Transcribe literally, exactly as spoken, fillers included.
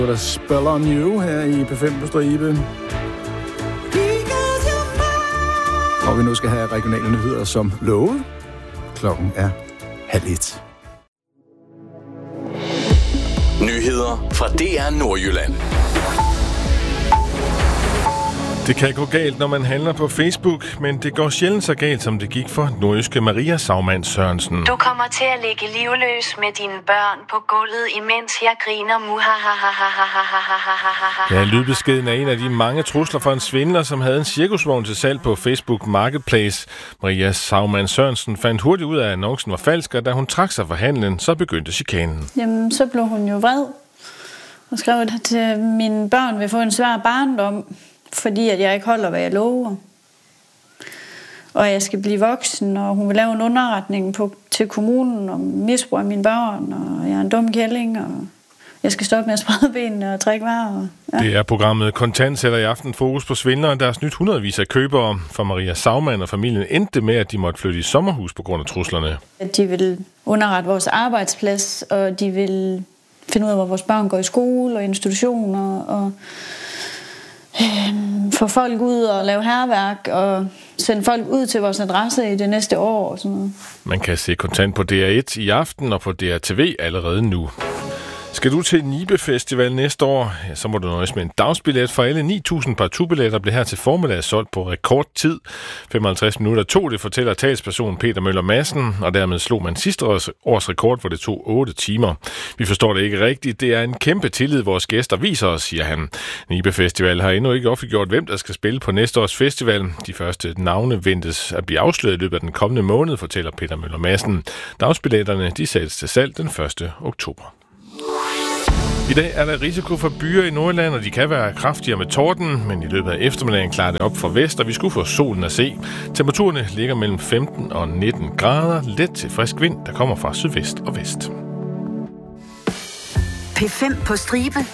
Det er Spell on You her i P fem på stribe. Og vi nu skal have regionale nyheder som lovet. Klokken er halv et. Nyheder fra D R Nordjylland. Det kan gå galt, når man handler på Facebook, men det går sjældent så galt, som det gik for nordjyske Maria Saugmann Sørensen. Du kommer til at ligge livløs med dine børn på gulvet, imens jeg griner muhahahahahahahahahaha. Ja, lydbeskeden er en af de mange trusler fra en svindler, som havde en cirkusvogn til salg på Facebook Marketplace. Maria Saugmann Sørensen fandt hurtigt ud af, at annoncen var falsk, og da hun trak sig fra handlen, så begyndte chikanen. Jamen, så blev hun jo vred og skrev, at mine børn vil få en svær barndom, fordi at jeg ikke holder, hvad jeg lover. Og jeg skal blive voksen, og hun vil lave en underretning på, til kommunen om misbrug af mine børn, og jeg er en dum kælling, og jeg skal stoppe med at sprede benene og trække varer. Ja. Det er programmet Kontant sætter i aften fokus på svindlere, der er snydt hundredvis af købere. For Maria Saugmann og familien endte med, at de måtte flytte i sommerhus på grund af truslerne. De vil underrette vores arbejdsplads, og de vil finde ud af, hvor vores børn går i skole og institutioner, og få folk ud og lave hærværk og sende folk ud til vores adresse i det næste år og sådan noget. Man kan se Kontant på D R et i aften og på D R T V allerede nu. Skal du til Nibe Festival næste år, ja, så må du nøjes med en dagsbillet, for alle ni tusind partout-billetter blev her til formiddag solgt på rekordtid. femoghalvtreds minutter tog det, fortæller talsperson Peter Møller Madsen, og dermed slog man sidste års, års rekord, hvor det tog otte timer. Vi forstår det ikke rigtigt. Det er en kæmpe tillid, vores gæster viser os, siger han. Nibe Festival har endnu ikke offentliggjort, hvem der skal spille på næste års festival. De første navne ventes at blive afsløret i løbet af den kommende måned, fortæller Peter Møller Madsen. Dagsbilletterne de sættes til salg den første oktober. I dag er der risiko for byer i Nordjylland, og de kan være kraftigere med torden, men i løbet af eftermiddagen klarer det op for vest, og vi skulle få solen at se. Temperaturerne ligger mellem femten og nitten grader, let til frisk vind, der kommer fra sydvest og vest. P fem på stribe